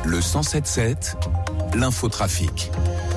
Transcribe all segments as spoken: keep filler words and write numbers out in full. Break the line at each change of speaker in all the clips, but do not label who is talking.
Le cent sept sept, l'infotrafic.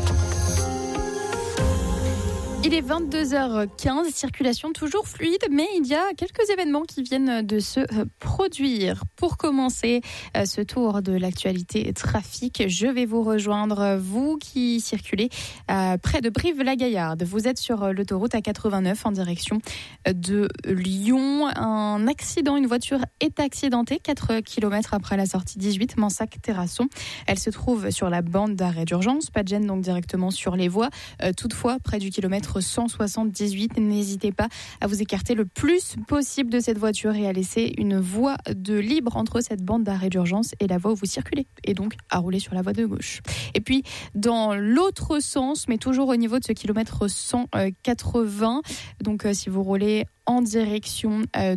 Il est vingt-deux heures quinze, circulation toujours fluide, mais il y a quelques événements qui viennent de se produire. Pour commencer ce tour de l'actualité trafic, je vais vous rejoindre, vous qui circulez euh, près de Brive-la-Gaillarde. Vous êtes sur l'autoroute A quatre-vingt-neuf en direction de Lyon. Un accident, une voiture est accidentée quatre kilomètres après la sortie dix-huit, Mansac-Terrasson. Elle se trouve sur la bande d'arrêt d'urgence, pas de gêne donc directement sur les voies. Euh, toutefois, près du kilomètre cent soixante-dix-huit, n'hésitez pas à vous écarter le plus possible de cette voiture et à laisser une voie de libre entre cette bande d'arrêt d'urgence et la voie où vous circulez, et donc à rouler sur la voie de gauche. Et puis dans l'autre sens, mais toujours au niveau de ce kilomètre cent quatre-vingts, donc euh, si vous roulez en direction euh,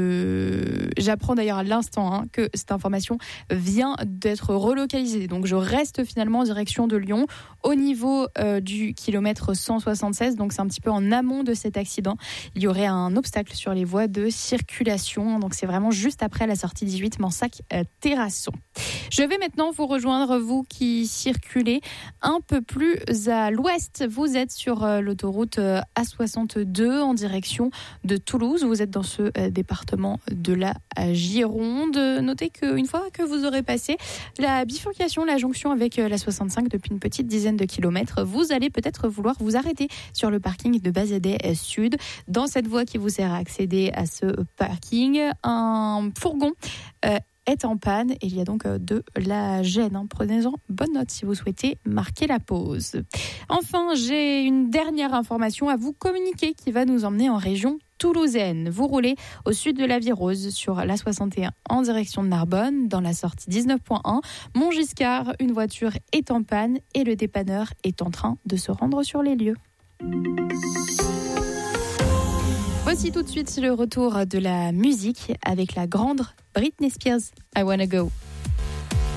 de... J'apprends d'ailleurs à l'instant hein, que cette information vient d'être relocalisée. Donc je reste finalement en direction de Lyon au niveau euh, du kilomètre cent soixante-seize. Donc c'est un petit peu en amont de cet accident. Il y aurait un obstacle sur les voies de circulation. Donc c'est vraiment juste après la sortie dix-huit, Mansac-Terrasson. Je vais maintenant vous rejoindre, vous qui circulez un peu plus à l'ouest. Vous êtes sur euh, l'autoroute euh, A soixante-deux en direction de Toulouse. Vous êtes dans ce euh, département de la Gironde. Notez qu'une fois que vous aurez passé la bifurcation, la jonction avec euh, la soixante-cinq depuis une petite dizaine de kilomètres, vous allez peut-être vouloir vous arrêter sur le parking de Bazadais Sud. Dans cette voie qui vous sert à accéder à ce parking, un fourgon euh, est en panne et il y a donc de la gêne. Hein. Prenez-en bonne note si vous souhaitez marquer la pause. Enfin, j'ai une dernière information à vous communiquer qui va nous emmener en région toulousaine. Vous roulez au sud de la Virose sur l'A soixante et un en direction de Narbonne, dans la sortie dix-neuf point un. Montgiscard, une voiture est en panne et le dépanneur est en train de se rendre sur les lieux. Voici tout de suite le retour de la musique avec la grande Britney Spears, I Wanna Go.